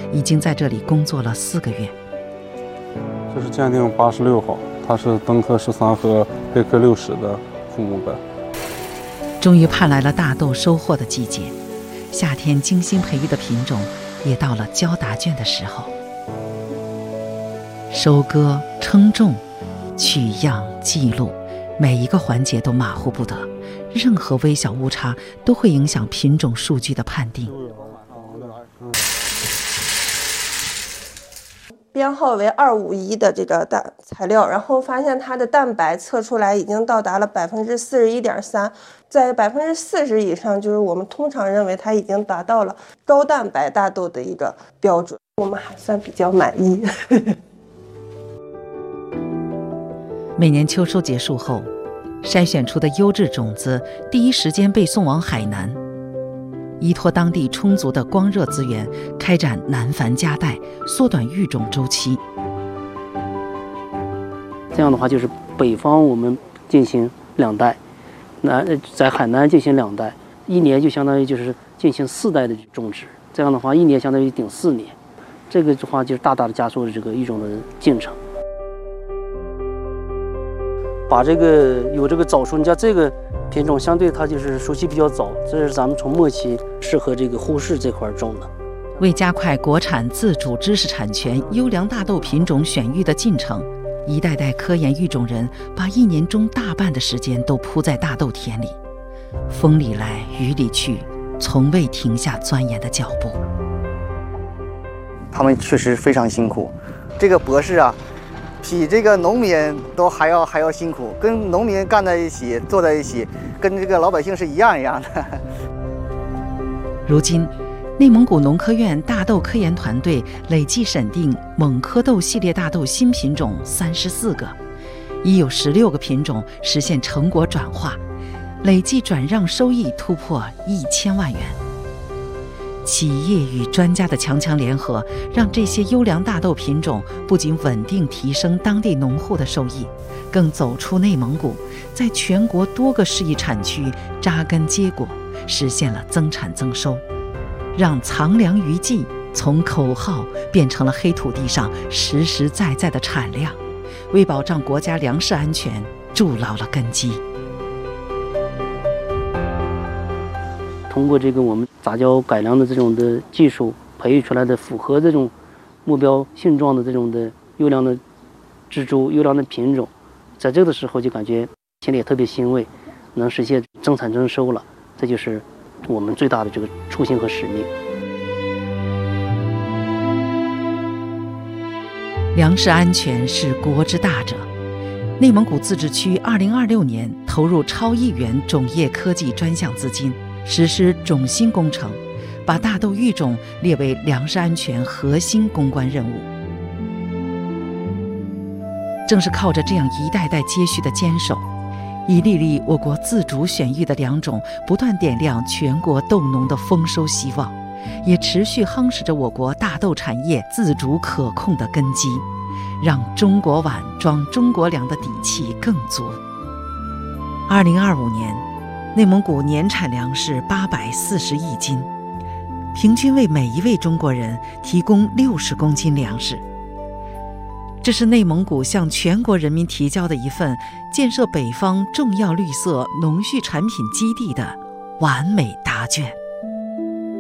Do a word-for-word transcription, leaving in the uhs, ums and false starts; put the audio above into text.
已经在这里工作了四个月。 这是鉴定八十六号，它是登科十三和配科六十的父母本。 终于盼来了大豆收获的季节，夏天精心培育的品种也到了交答卷的时候。收割、称重、取样、记录，每一个环节都马虎不得，任何微小误差都会影响品种数据的判定。 编号为二五一的这个蛋材料，然后发现它的蛋白测出来已经到达了百分之四十一点三，在百分之四十以上，就是我们通常认为它已经达到了高蛋白大豆的一个标准，我们还算比较满意。 每年秋收结束后，筛选出的优质种子第一时间被送往海南，依托当地充足的光热资源，开展南繁加代，缩短育种周期。 这样的话，就是北方我们进行两代，南在海南进行两代，一年就相当于就是进行四代的种植。这样的话，一年相当于顶四年，这个的话就大大的加速了这个育种的进程。把这个有这个早熟，你像这个品种相对它就是熟悉比较早，这是咱们从末期适合这个呼市这块种的。 为加快国产自主知识产权优良大豆品种选育的进程，一代代科研育种人把一年中大半的时间都扑在大豆田里，风里来雨里去，从未停下钻研的脚步。 他们确实非常辛苦，这个博士啊比这个农民都还要还要辛苦，跟农民干在一起，坐在一起，跟这个老百姓是一样一样的。 如今，内蒙古农科院大豆科研团队累计审定蒙科豆系列大豆新品种三十四个，已有十六个品种实现成果转化，累计转让收益突破一千万元。企业与专家的强强联合，让这些优良大豆品种不仅稳定提升当地农户的收益，更走出内蒙古，在全国多个市域产区扎根结果，实现了增产增收，让藏粮于技从口号变成了黑土地上实实在在的产量，为保障国家粮食安全筑牢了根基。 通过这个我们杂交改良的这种的技术，培育出来的符合这种目标性状的这种的优良的植株、优良的品种，在这个时候就感觉心里也特别欣慰，能实现增产增收了，这就是我们最大的这个初心和使命。 粮食安全是国之大者，内蒙古自治区二零二六年投入超亿元种业科技专项资金，实施种新工程，把大豆育种列为粮食安全核心攻关任务。正是靠着这样一代代接续的坚守，一粒粒我国自主选育的良种不断点亮全国豆农的丰收希望，也持续夯实着我国大豆产业自主可控的根基，让中国碗装中国粮的底气更足。二零二五年，内蒙古年产粮食八百四十亿斤，平均为每一位中国人提供六十公斤粮食。这是内蒙古向全国人民提交的一份建设北方重要绿色农畜产品基地的完美答卷。